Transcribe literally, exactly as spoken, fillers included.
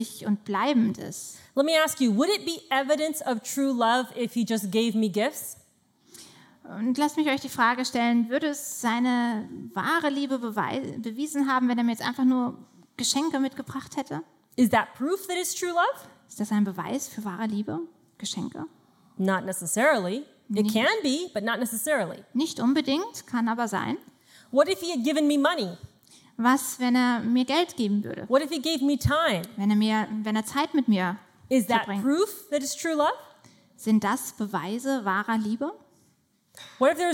und bleibend ist. Let me ask you, would it be evidence of true love if he just gave me gifts? Und lasst mich euch die Frage stellen, würde es seine wahre Liebe bewei- bewiesen haben, wenn er mir jetzt einfach nur Geschenke mitgebracht hätte? Is that proof that it's true love? Ist das ein Beweis für wahre Liebe? Geschenke? Not necessarily. It Nee. can be, but not necessarily. Nicht unbedingt, kann aber sein. What if he had given me money? Was, wenn er mir Geld geben würde? What if he gave me time? Wenn er mir, wenn er Zeit mit mir Is that verbringt? proof that it's true love? Sind das Beweise wahrer Liebe? What if there's